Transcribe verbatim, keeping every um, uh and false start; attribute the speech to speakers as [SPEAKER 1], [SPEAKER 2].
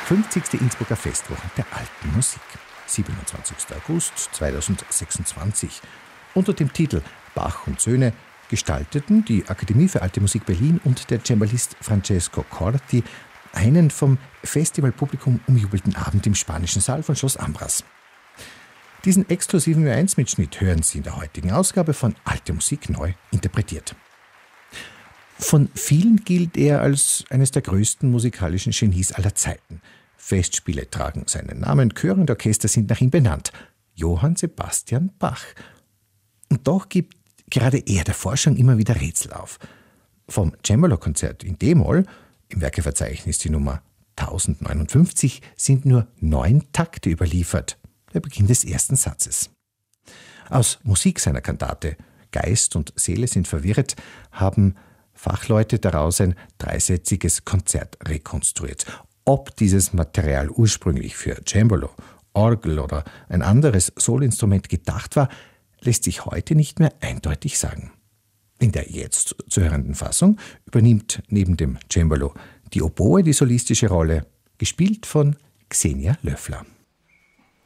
[SPEAKER 1] fünfzigste Innsbrucker Festwochen der alten Musik. siebenundzwanzigster August zweitausendsechsundzwanzig. Unter dem Titel Bach und Söhne gestalteten die Akademie für Alte Musik Berlin und der Cembalist Francesco Corti einen vom Festivalpublikum umjubelten Abend im spanischen Saal von Schloss Ambras. Diesen exklusiven Ö eins Mitschnitt hören Sie in der heutigen Ausgabe von Alte Musik neu interpretiert. Von vielen gilt er als eines der größten musikalischen Genies aller Zeiten. Festspiele tragen seinen Namen, Chöre und Orchester sind nach ihm benannt. Johann Sebastian Bach. Und doch gibt gerade er der Forschung immer wieder Rätsel auf. Vom Cembalo-Konzert in D-Moll, im Werkeverzeichnis die Nummer tausendneunundfünfzig, sind nur neun Takte überliefert, der Beginn des ersten Satzes. Aus Musik seiner Kantate Geist und Seele sind verwirrt haben Fachleute daraus ein dreisätziges Konzert rekonstruiert. Ob dieses Material ursprünglich für Cembalo, Orgel oder ein anderes Solinstrument gedacht war, lässt sich heute nicht mehr eindeutig sagen. In der jetzt zu hörenden Fassung übernimmt neben dem Cembalo die Oboe die solistische Rolle, gespielt von Xenia Löffler.